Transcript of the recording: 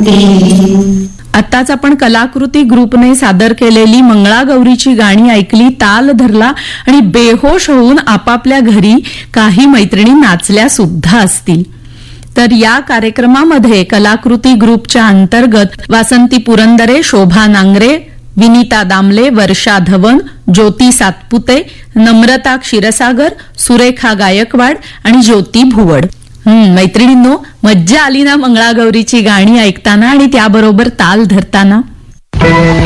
आताच आपण कलाकृती ग्रुपने सादर केलेली मंगळागौरीची गाणी ऐकली, ताल धरला आणि बेहोश होऊन आपापल्या घरी काही मैत्रिणी नाचल्या सुद्धा असतील. तर या कार्यक्रमामध्ये कलाकृती ग्रुपच्या अंतर्गत वासंती पुरंदरे, शोभा नांगरे, विनीता दामले, वर्षा धवन, ज्योती सातपुते, नम्रता क्षीरसागर, सुरेखा गायकवाड आणि ज्योती भुवड. मैत्रिणींनो, मज्जा आली ना मंगळागौरीची गाणी ऐकताना आणि त्याबरोबर ताल धरताना?